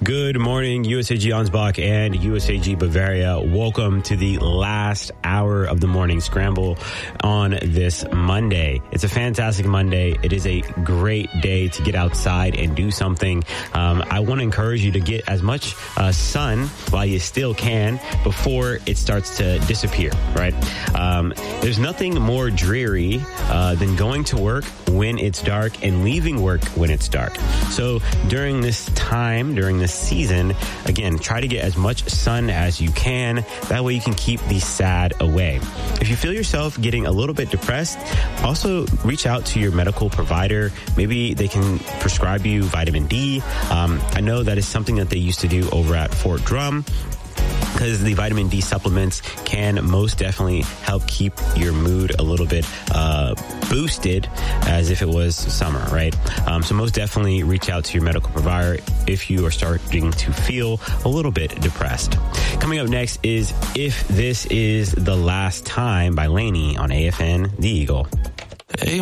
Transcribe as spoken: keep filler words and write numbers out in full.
Good morning, U S A G Ansbach and U S A G Bavaria. Welcome to the last hour of the morning scramble on this Monday. It's a fantastic Monday. It is a great day to get outside and do something. Um, I want to encourage you to get as much uh, sun while you still can before it starts to disappear, right? Um, there's nothing more dreary uh, than going to work when it's dark and leaving work when it's dark. So during this time, during this season, again, try to get as much sun as you can. That way you can keep the sad away. If you feel yourself getting a little bit depressed, also reach out to your medical provider. Maybe they can prescribe you vitamin D. Um, I know that is something that they used to do over at Fort Drum, because the vitamin D supplements can most definitely help keep your mood a little bit uh, boosted as if it was summer, right? Um, so most definitely reach out to your medical provider if you are starting to feel a little bit depressed. Coming up next is If This Is the Last Time by Lainey on A F N The Eagle. Hey.